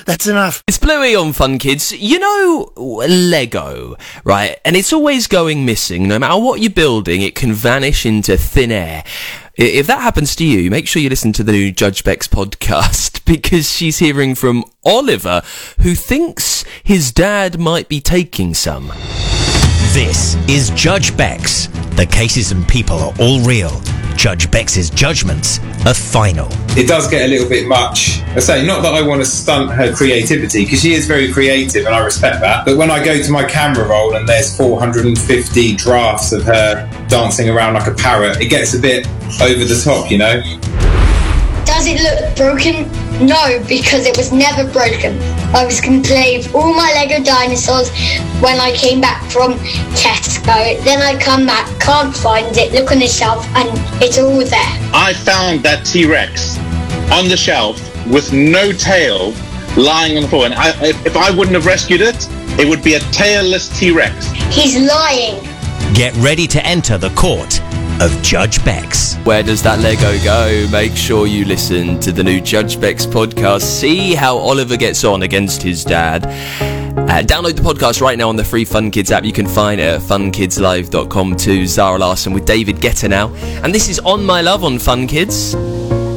That's enough. It's Bluey on Fun Kids. You know, Lego, right? And it's always going missing. No matter what you're building, it can vanish into thin air. If that happens to you, make sure you listen to the new Judge Beck's podcast, because she's hearing from Oliver, who thinks his dad might be taking some. This is Judge Beck's. The cases and people are all real. Judge Beck's judgments are final. It does get a little bit much. I say, not that I want to stunt her creativity, because she is very creative and I respect that. But when I go to my camera roll and there's 450 drafts of her dancing around like a parrot, it gets a bit over the top, you know? Does it look broken? No, because it was never broken. I was going to play with all my Lego dinosaurs when I came back from Tesco. Then I come back, can't find it, look on the shelf, and it's all there. I found that T-Rex on the shelf with no tail lying on the floor. And if I wouldn't have rescued it, it would be a tailless T-Rex. He's lying. Get ready to enter the court of Judge Beck's. Where does that Lego go? Make sure you listen to the new Judge Beck's podcast. See how Oliver gets on against his dad. Download the podcast right now on the free Fun Kids app. You can find it at funkidslive.com to Zara Larson with David Guetta now. And this is On My Love on Fun Kids.